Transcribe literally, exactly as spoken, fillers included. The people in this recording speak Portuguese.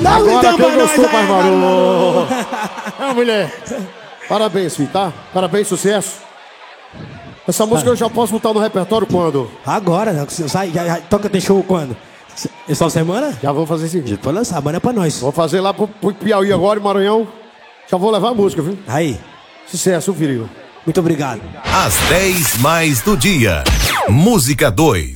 Dá um Agora então quem pra nós gostou, aí, mais Maru. É, mulher. Parabéns, filho, tá? Parabéns, sucesso. Essa música eu já posso botar no repertório quando? Agora, né? Sai, já, já, toca, tem show quando? Essa semana? Já vou fazer o seguinte. Pode lançar, manda pra nós. Vou fazer lá pro, pro Piauí agora, Maranhão. Já vou levar a música, viu? Aí. Sucesso, filho. Muito obrigado. Às dez mais do dia. Música dois.